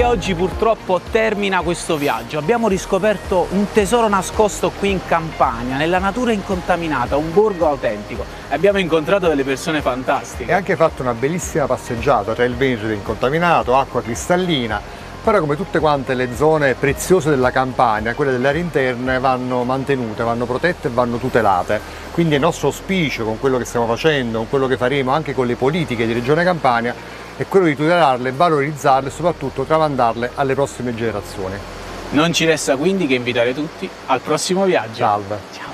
oggi purtroppo termina questo viaggio. Abbiamo riscoperto un tesoro nascosto qui in Campania, nella natura incontaminata, un borgo autentico. Abbiamo incontrato delle persone fantastiche. E anche fatto una bellissima passeggiata tra il Veneto incontaminato, acqua cristallina. Però come tutte quante le zone preziose della Campania, quelle delle aree interne vanno mantenute, vanno protette e vanno tutelate. Quindi il nostro auspicio con quello che stiamo facendo, con quello che faremo anche con le politiche di Regione Campania, è quello di tutelarle, valorizzarle e soprattutto tramandarle alle prossime generazioni. Non ci resta quindi che invitare tutti al prossimo viaggio. Salve! Ciao.